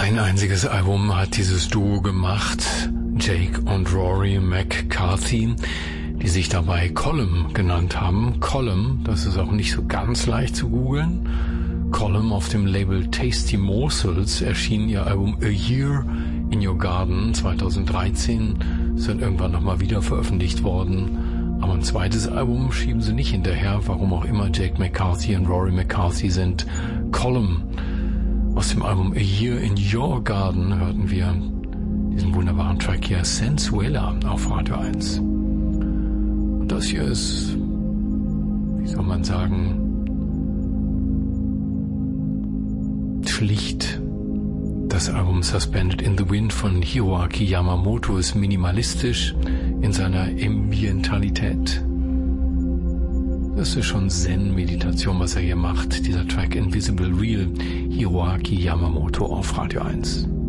Ein einziges Album hat dieses Duo gemacht, Jake und Rory McCarthy, die sich dabei Column genannt haben. Column, das ist auch nicht so ganz leicht zu googeln. Column auf dem Label Tasty Morsels erschien ihr Album A Year in Your Garden 2013, ist dann irgendwann nochmal wieder veröffentlicht worden. Aber ein zweites Album schieben sie nicht hinterher, warum auch immer. Jake McCarthy und Rory McCarthy sind Column. Aus dem Album A Year in Your Garden hörten wir diesen wunderbaren Track hier, Sensuela, auf Radio 1. Und das hier ist, wie soll man sagen, schlicht. Das Album Suspended in the Wind von Hiroaki Yamamoto ist minimalistisch in seiner Ambientalität. Das ist schon Zen-Meditation, was er hier macht. Dieser Track Invisible Real, Hiroaki Yamamoto auf Radio 1.